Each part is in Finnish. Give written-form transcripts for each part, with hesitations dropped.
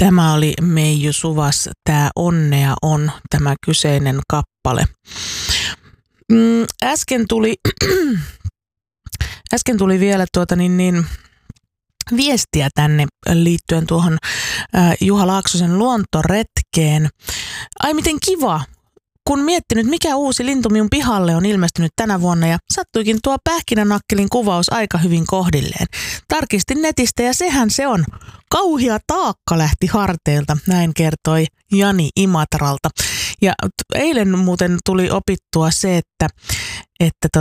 Tämä oli Meiju Suvas, Tää onnea on tämä kyseinen kappale. Äsken tuli vielä viestiä tänne liittyen tuohon Juha Laaksosen luontoretkeen. Ai miten kiva, kun miettinyt mikä uusi lintu minun pihalle on ilmestynyt tänä vuonna ja sattuikin tuo pähkinänakkelin kuvaus aika hyvin kohdilleen. Tarkistin netistä ja sehän se on. Kauhea taakka lähti harteilta, näin kertoi Jani Imatralta. Ja eilen muuten tuli opittua se, että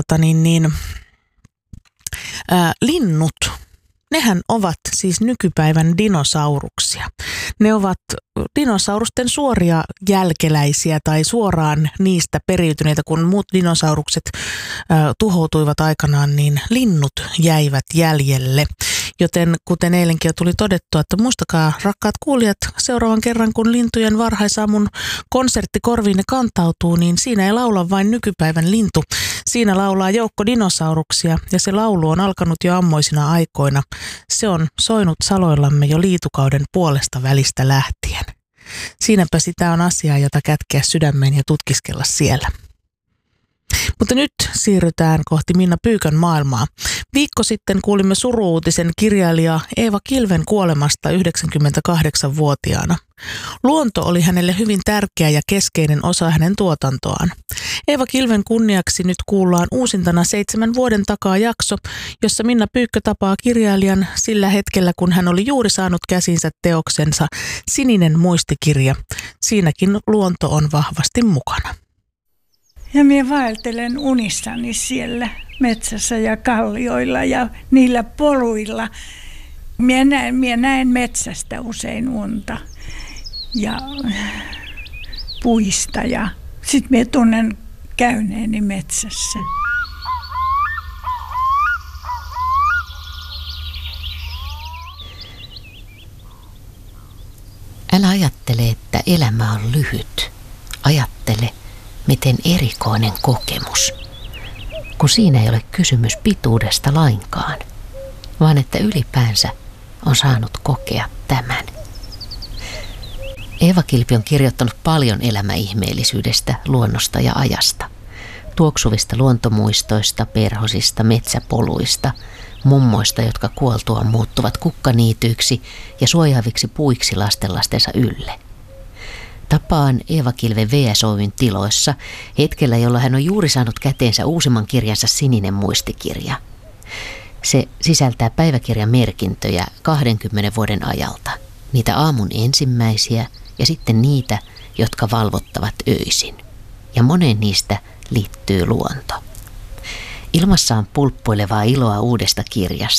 linnut, nehän ovat siis nykypäivän dinosauruksia. Ne ovat dinosaurusten suoria jälkeläisiä tai suoraan niistä periytyneitä, kun muut dinosaurukset tuhoutuivat aikanaan, niin linnut jäivät jäljelle. Joten kuten eilenkin jo tuli todettua, että muistakaa rakkaat kuulijat, seuraavan kerran kun lintujen varhaisaamun konsertti korviinne kantautuu, niin siinä ei laula vain nykypäivän lintu. Siinä laulaa joukko dinosauruksia ja se laulu on alkanut jo ammoisina aikoina. Se on soinut saloillamme jo liitukauden puolesta välistä lähtien. Siinäpä sitä on asiaa, jota kätkeä sydämeen ja tutkiskella siellä. Mutta nyt siirrytään kohti Minna Pyykön maailmaa. Viikko sitten kuulimme suru-uutisen kirjailija Eeva Kilven kuolemasta 98-vuotiaana. Luonto oli hänelle hyvin tärkeä ja keskeinen osa hänen tuotantoaan. Eeva Kilven kunniaksi nyt kuullaan uusintana 7 vuoden takaa jakso, jossa Minna Pyykkö tapaa kirjailijan sillä hetkellä, kun hän oli juuri saanut käsinsä teoksensa Sininen muistikirja. Siinäkin luonto on vahvasti mukana. Ja minä vaeltelen unissani siellä metsässä ja kallioilla ja niillä poluilla. Minä näen metsästä usein unta ja puista ja sitten minä tunnen käyneeni metsässä. Älä ajattele, että elämä on lyhyt. Ajattele, miten erikoinen kokemus, kun siinä ei ole kysymys pituudesta lainkaan, vaan että ylipäänsä on saanut kokea tämän. Eeva Kilpi on kirjoittanut paljon elämäihmeellisyydestä, luonnosta ja ajasta. Tuoksuvista luontomuistoista, perhosista, metsäpoluista, mummoista, jotka kuoltuaan muuttuvat kukkaniityiksi ja suojaaviksi puiksi lastenlastensa ylle. Tapaan Eeva Kilven VS Oyn tiloissa hetkellä, jolla hän on juuri saanut käteensä uusimman kirjansa Sininen muistikirja. Se sisältää päiväkirjamerkintöjä 20 vuoden ajalta. Niitä aamun ensimmäisiä ja sitten niitä, jotka valvottavat öisin. Ja moneen niistä liittyy luonto. Ilmassa on pulppuilevaa iloa uudesta kirjasta.